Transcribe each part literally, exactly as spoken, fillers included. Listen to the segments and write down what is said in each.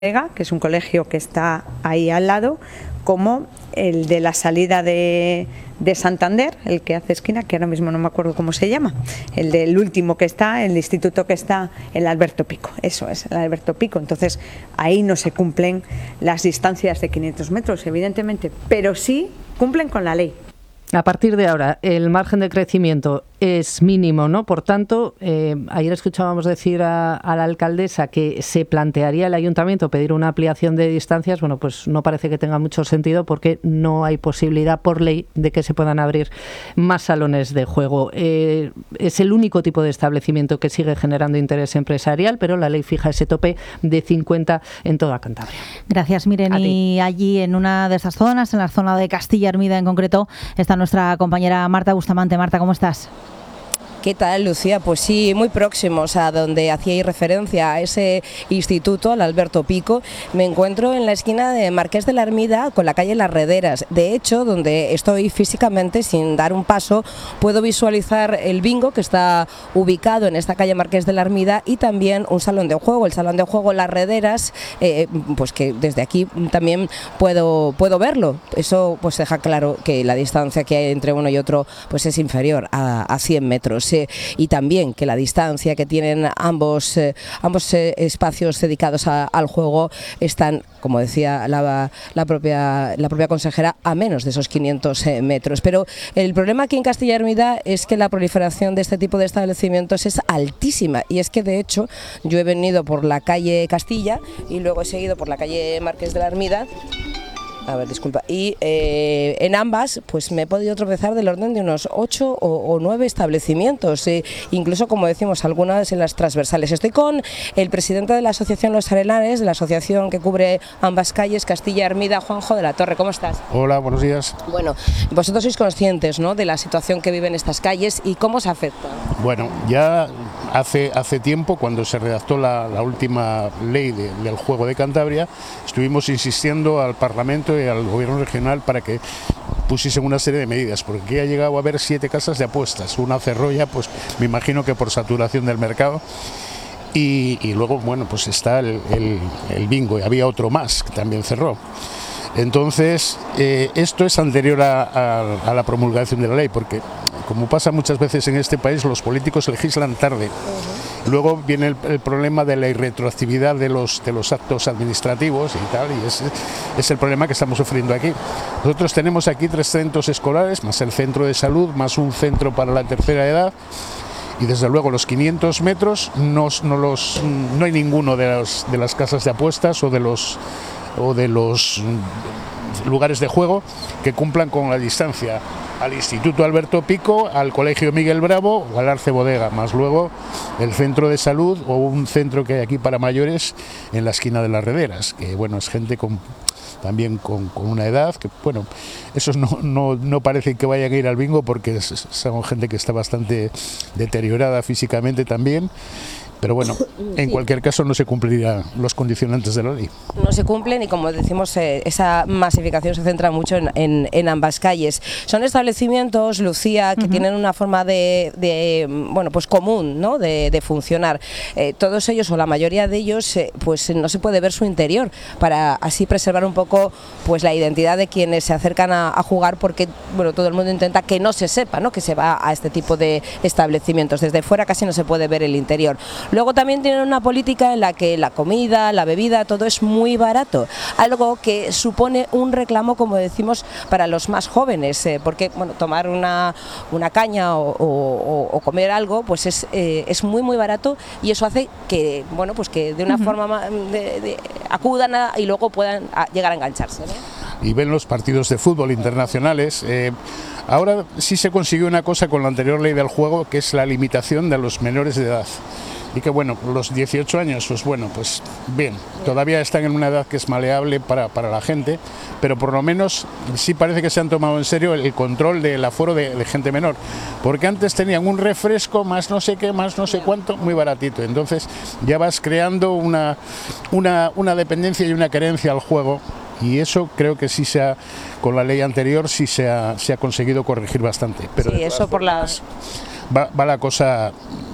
que es un colegio que está ahí al lado, como el de la salida de, de Santander, el que hace esquina, que ahora mismo no me acuerdo cómo se llama, el del último que está, el instituto que está, el Alberto Pico, eso es, el Alberto Pico. Entonces ahí no se cumplen las distancias de quinientos metros, evidentemente, pero sí cumplen con la ley. A partir de ahora, el margen de crecimiento es mínimo, ¿no? Por tanto, eh, ayer escuchábamos decir a, a la alcaldesa que se plantearía el ayuntamiento pedir una ampliación de distancias. Bueno, pues no parece que tenga mucho sentido porque no hay posibilidad por ley de que se puedan abrir más salones de juego. Eh, es el único tipo de establecimiento que sigue generando interés empresarial, pero la ley fija ese tope de cincuenta en toda Cantabria. Gracias, Miren. Y allí en una de esas zonas, en la zona de Castilla Hermida en concreto, está nuestra compañera Marta Bustamante. Marta, ¿cómo estás? ¿Qué tal, Lucía? Pues sí, muy próximos a donde hacíais referencia a ese instituto, al Alberto Pico. Me encuentro en la esquina de Marqués de la Hermida con la calle Las Rederas. De hecho, donde estoy físicamente, sin dar un paso, puedo visualizar el bingo que está ubicado en esta calle Marqués de la Hermida y también un salón de juego, el salón de juego Las Rederas, eh, pues que desde aquí también puedo, puedo verlo. Eso pues deja claro que la distancia que hay entre uno y otro pues es inferior a, a cien metros. Y también que la distancia que tienen ambos, eh, ambos eh, espacios dedicados a, al juego están, como decía la, la, propia, la propia consejera, a menos de esos quinientos eh, metros. Pero el problema aquí en Castilla Hermida es que la proliferación de este tipo de establecimientos es altísima, y es que de hecho yo he venido por la calle Castilla y luego he seguido por la calle Marqués de la Hermida. A ver, disculpa. Y eh, en ambas, pues me he podido tropezar del orden de unos ocho o, o nueve establecimientos, eh, incluso, como decimos, algunas en las transversales. Estoy con el presidente de la asociación Los Arenales, de la asociación que cubre ambas calles, Castilla Hermida, Juanjo de la Torre. ¿Cómo estás? Hola, buenos días. Bueno, vosotros sois conscientes, ¿no?, de la situación que viven estas calles y cómo se afecta. Bueno, ya hace, hace tiempo, cuando se redactó la, la última ley de, del juego de Cantabria, estuvimos insistiendo al Parlamento y al Gobierno regional para que pusiesen una serie de medidas, porque aquí ha llegado a haber siete casas de apuestas. Una cerró ya, pues me imagino que por saturación del mercado. Y, y luego, bueno, pues está el, el, el bingo, y había otro más que también cerró. Entonces, eh, esto es anterior a, a, a la promulgación de la ley, porque, como pasa muchas veces en este país, los políticos legislan tarde. Luego viene el, el problema de la irretroactividad de los, de los actos administrativos y tal, y ese es el problema que estamos sufriendo aquí. Nosotros tenemos aquí tres centros escolares, más el centro de salud, más un centro para la tercera edad, y desde luego los quinientos metros no, no, los, no hay ninguno de, los, de las casas de apuestas o de los, o de los lugares de juego que cumplan con la distancia al Instituto Alberto Pico, al Colegio Miguel Bravo o al Arce Bodega, más luego el centro de salud o un centro que hay aquí para mayores en la esquina de Las Rederas, que bueno, es gente con también con, con una edad que, bueno, esos no, no, no parece que vayan a ir al bingo porque es, son gente que está bastante deteriorada físicamente también. Pero bueno, en sí. cualquier caso no se cumplirían los condicionantes de la ley. No se cumplen y, como decimos, eh, esa masificación se centra mucho en, en, en ambas calles. Son establecimientos, Lucía, que uh-huh. tienen una forma de, de bueno, pues común, ¿no?, de, de funcionar. Eh, todos ellos, o la mayoría de ellos, eh, pues no se puede ver su interior, para así preservar un poco pues la identidad de quienes se acercan a, a jugar, porque bueno, todo el mundo intenta que no se sepa, ¿no?, que se va a este tipo de establecimientos. Desde fuera casi no se puede ver el interior. Luego también tienen una política en la que la comida, la bebida, todo es muy barato, algo que supone un reclamo, como decimos, para los más jóvenes, eh, porque bueno, tomar una, una caña o, o, o comer algo pues es, eh, es muy muy barato, y eso hace que, bueno, pues que de una uh-huh. forma de, de, acudan a, y luego puedan a, llegar a engancharse, ¿no? Y ven los partidos de fútbol internacionales. Eh, ahora sí se consiguió una cosa con la anterior ley del juego, que es la limitación de los menores de edad. Y que bueno, los dieciocho años, pues bueno, pues bien, todavía están en una edad que es maleable para, para la gente, pero por lo menos sí parece que se han tomado en serio el control del aforo de, de gente menor, porque antes tenían un refresco más no sé qué, más no sé cuánto, muy baratito, entonces ya vas creando una, una, una dependencia y una querencia al juego. Y eso creo que sí se ha, con la ley anterior sí se ha, se ha conseguido corregir bastante. Pero sí, eso por las... Va, va la cosa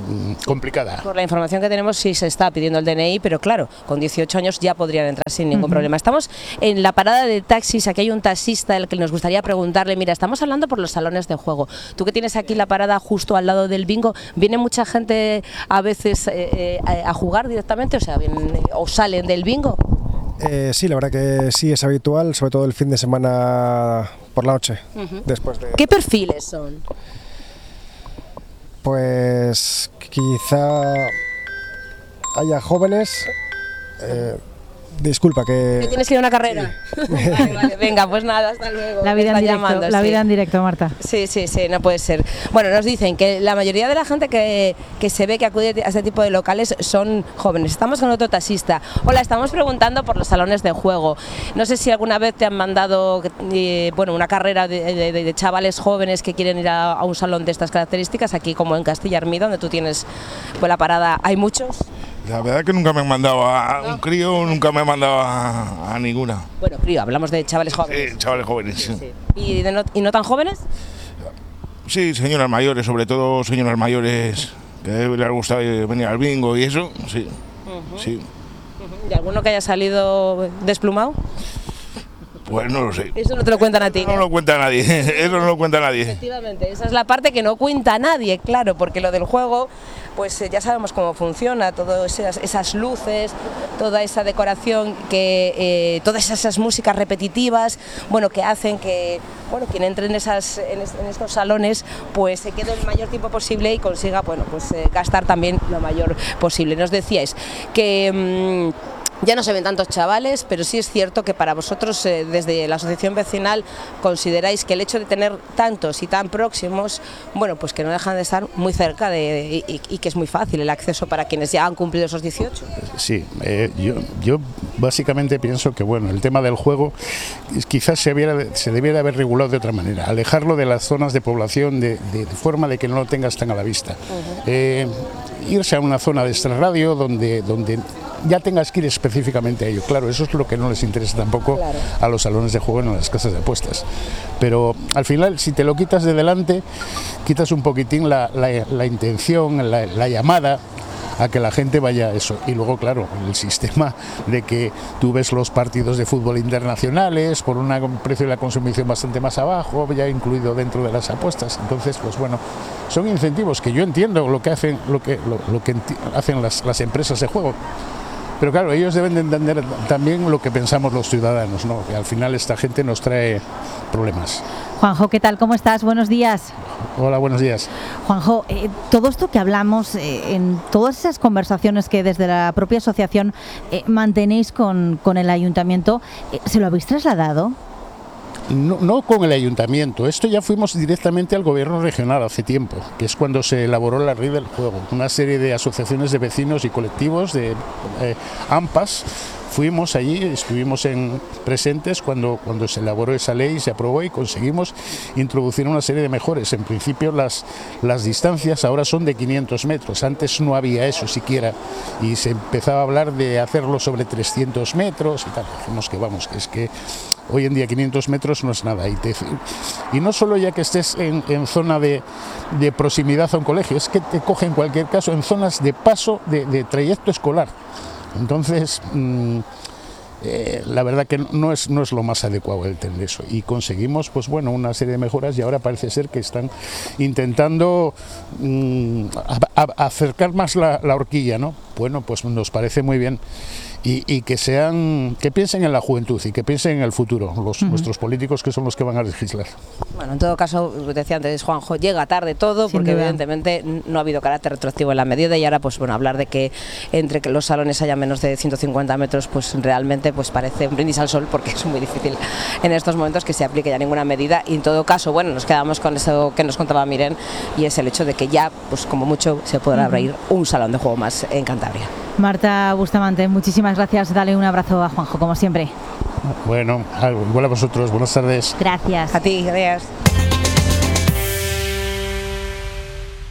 complicada. Por la información que tenemos sí se está pidiendo el D N I, pero claro, con dieciocho años ya podrían entrar sin ningún uh-huh. problema. Estamos en la parada de taxis, aquí hay un taxista al que nos gustaría preguntarle, mira, estamos hablando por los salones de juego. Tú que tienes aquí la parada justo al lado del bingo, ¿viene mucha gente a veces eh, eh, a jugar directamente, o sea, vienen, o salen del bingo? Eh, sí, la verdad que sí es habitual, sobre todo el fin de semana por la noche. Uh-huh. Después de... ¿Qué perfiles son? Pues quizá haya jóvenes. Eh, disculpa que... ¿Que tienes que ir a una carrera? Sí. Vale, vale, venga, pues nada, hasta luego. La vida en directo, llamando, la sí. vida en directo, Marta. Sí, sí, sí, no puede ser. Bueno, nos dicen que la mayoría de la gente que, que se ve que acude a este tipo de locales son jóvenes. Estamos con otro taxista. Hola, estamos preguntando por los salones de juego. No sé si alguna vez te han mandado eh, bueno, una carrera de, de, de chavales jóvenes que quieren ir a, a un salón de estas características, aquí como en Castilla Armida, donde tú tienes pues, la parada. ¿Hay muchos? La verdad es que nunca me han mandado a un crío, nunca me han mandado a, a ninguna. Bueno, crío, hablamos de chavales jóvenes. Sí, chavales jóvenes, sí. sí. ¿Y, de no, ¿Y no tan jóvenes? Sí, señoras mayores, sobre todo señoras mayores que les gusta venir al bingo y eso, sí. Uh-huh. sí. Uh-huh. ¿Y alguno que haya salido desplumado? Pues no lo sé. Eso no te lo cuentan a ti. Eso no lo cuenta nadie, eso no lo cuenta nadie. Efectivamente, esa es la parte que no cuenta nadie, claro, porque lo del juego, pues eh, ya sabemos cómo funciona, todas esas, esas luces, toda esa decoración, que eh, todas esas músicas repetitivas, bueno, que hacen que, bueno, quien entre en, esas, en, es, en estos salones, pues se quede el mayor tiempo posible y consiga, bueno, pues eh, gastar también lo mayor posible. Nos decíais que... Mmm, ya no se ven tantos chavales, pero sí es cierto que para vosotros, eh, desde la asociación vecinal, consideráis que el hecho de tener tantos y tan próximos, bueno, pues que no dejan de estar muy cerca de, de, y, y que es muy fácil el acceso para quienes ya han cumplido esos dieciocho. Sí, eh, yo, yo básicamente pienso que, bueno, el tema del juego quizás se, hubiera, se debiera haber regulado de otra manera, alejarlo de las zonas de población de, de, de forma de que no lo tengas tan a la vista. Uh-huh. eh, irse a una zona de extrarradio donde, donde ya tengas que ir específicamente a ello. Claro, eso es lo que no les interesa tampoco claro. a los salones de juego en las casas de apuestas. Pero al final, si te lo quitas de delante, quitas un poquitín la, la, la intención, la, la llamada a que la gente vaya a eso. Y luego, claro, el sistema de que tú ves los partidos de fútbol internacionales por un precio de la consumición bastante más abajo, ya incluido dentro de las apuestas. Entonces, pues bueno, son incentivos que yo entiendo lo que hacen, lo que, lo, lo que hacen las, las empresas de juego. Pero claro, ellos deben de entender también lo que pensamos los ciudadanos, ¿no? Que al final esta gente nos trae problemas. Juanjo, ¿qué tal? ¿Cómo estás? Buenos días. Hola, buenos días. Juanjo, eh, todo esto que hablamos, eh, en todas esas conversaciones que desde la propia asociación eh, mantenéis con, con el ayuntamiento, eh, ¿se lo habéis trasladado? No, no con el ayuntamiento, esto ya fuimos directamente al gobierno regional hace tiempo, que es cuando se elaboró la ley del juego, una serie de asociaciones de vecinos y colectivos de eh, AMPAs. Fuimos allí, estuvimos en, presentes cuando, cuando se elaboró esa ley, se aprobó y conseguimos introducir una serie de mejoras. En principio las, las distancias ahora son de quinientos metros, antes no había eso siquiera y se empezaba a hablar de hacerlo sobre trescientos metros y tal. Dijimos que vamos, que es que hoy en día quinientos metros no es nada. Y, te, y no solo ya que estés en, en zona de, de proximidad a un colegio, es que te coge en cualquier caso en zonas de paso de, de trayecto escolar. Entonces, mmm, eh, la verdad que no es, no es lo más adecuado el tener eso. Y conseguimos, pues bueno, una serie de mejoras y ahora parece ser que están intentando mmm, a, a acercar más la, la horquilla, ¿no? Bueno, pues nos parece muy bien. Y, y que sean, que piensen en la juventud y que piensen en el futuro, los uh-huh. nuestros políticos que son los que van a legislar. Bueno, en todo caso, decía antes Juanjo, llega tarde todo, Sin porque duda. evidentemente no ha habido carácter retroactivo en la medida y ahora pues bueno, hablar de que entre que los salones haya menos de ciento cincuenta metros, pues realmente pues parece un brindis al sol, porque es muy difícil en estos momentos que se aplique ya ninguna medida y en todo caso, bueno, nos quedamos con eso que nos contaba Miren y es el hecho de que ya, pues como mucho, se podrá abrir uh-huh. un salón de juego más en Cantabria. Marta Bustamante, muchísimas gracias. Dale un abrazo a Juanjo, como siempre. Bueno, igual a vosotros. Buenas tardes. Gracias. A ti, gracias.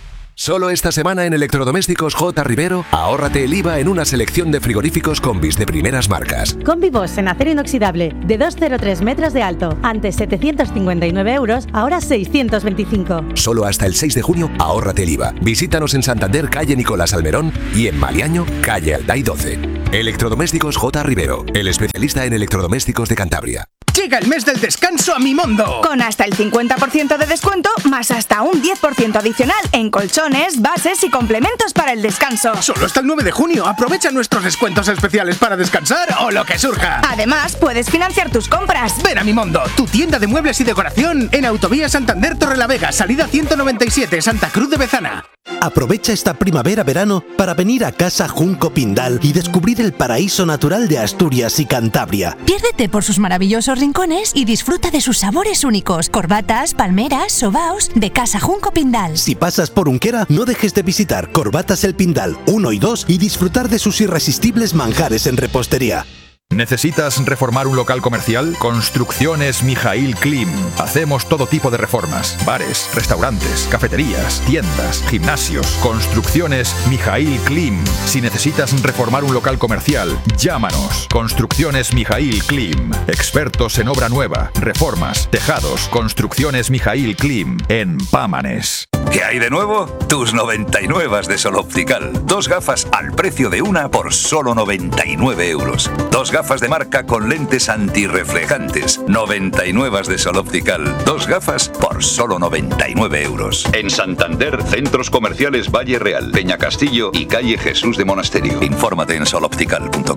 Solo esta semana en Electrodomésticos J. Rivero, ahórrate el I V A en una selección de frigoríficos Combis de primeras marcas. Combibox en acero inoxidable de doscientos tres metros de alto. Antes setecientos cincuenta y nueve euros, ahora seiscientos veinticinco. Solo hasta el seis de junio, ahórrate el I V A. Visítanos en Santander, calle Nicolás Almerón, y en Maliaño, calle Alday doce. Electrodomésticos J. Rivero, el especialista en electrodomésticos de Cantabria. Llega el mes del descanso a Mimondo. Con hasta el cincuenta por ciento de descuento, más hasta un diez por ciento adicional en colchones, bases y complementos para el descanso. Solo hasta el nueve de junio. Aprovecha nuestros descuentos especiales para descansar o lo que surja. Además, puedes financiar tus compras. Ven a Mimondo, tu tienda de muebles y decoración en Autovía Santander Torrelavega, salida ciento noventa y siete, Santa Cruz de Bezana. Aprovecha esta primavera-verano para venir a Casa Junco Pindal y descubrir el paraíso natural de Asturias y Cantabria. Piérdete por sus maravillosos rincones y disfruta de sus sabores únicos. Corbatas, palmeras, sobaos de Casa Junco Pindal. Si pasas por Unquera, no dejes de visitar Corbatas El Pindal uno y dos y disfrutar de sus irresistibles manjares en repostería. ¿Necesitas reformar un local comercial? Construcciones Mijaíl Klim. Hacemos todo tipo de reformas. Bares, restaurantes, cafeterías, tiendas, gimnasios. Construcciones Mijaíl Klim. Si necesitas reformar un local comercial, llámanos. Construcciones Mijaíl Klim. Expertos en obra nueva, reformas, tejados. Construcciones Mijaíl Klim. En Pámanes. ¿Qué hay de nuevo? Tus noventa y nueve de Sol Optical. Dos gafas al precio de una por solo noventa y nueve euros. Dos gafas de marca con lentes antirreflejantes. noventa y nueve de Sol Optical. Dos gafas por solo noventa y nueve euros. En Santander, centros comerciales Valle Real, Peña Castillo y calle Jesús de Monasterio. Infórmate en sol optical punto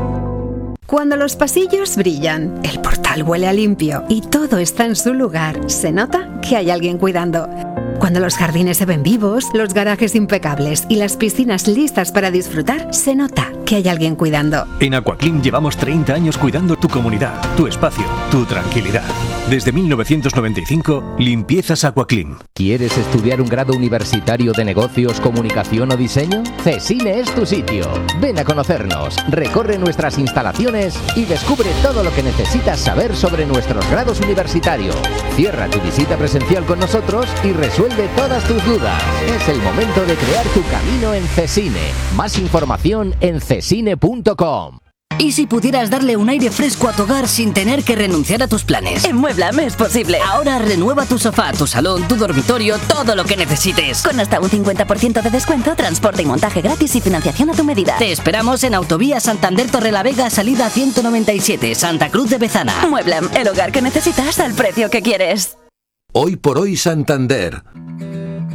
com. Cuando los pasillos brillan, el portal huele a limpio y todo está en su lugar, se nota que hay alguien cuidando. Cuando los jardines se ven vivos, los garajes impecables y las piscinas listas para disfrutar, se nota que hay alguien cuidando. En Aquaclim llevamos treinta años cuidando tu comunidad, tu espacio, tu tranquilidad. Desde mil novecientos noventa y cinco, Limpiezas Aquaclim. ¿Quieres estudiar un grado universitario de negocios, comunicación o diseño? CESINE es tu sitio. Ven a conocernos, recorre nuestras instalaciones y descubre todo lo que necesitas saber sobre nuestros grados universitarios. Cierra tu visita presencial con nosotros y resuelve de todas tus dudas. Es el momento de crear tu camino en CESINE. Más información en cesine punto com. ¿Y si pudieras darle un aire fresco a tu hogar sin tener que renunciar a tus planes? En Mueblam es posible. Ahora renueva tu sofá, tu salón, tu dormitorio, todo lo que necesites. Con hasta un cincuenta por ciento de descuento, transporte y montaje gratis y financiación a tu medida. Te esperamos en Autovía Santander Torrelavega, salida ciento noventa y siete, Santa Cruz de Bezana. Mueblam, el hogar que necesitas al precio que quieres. Hoy por hoy Santander.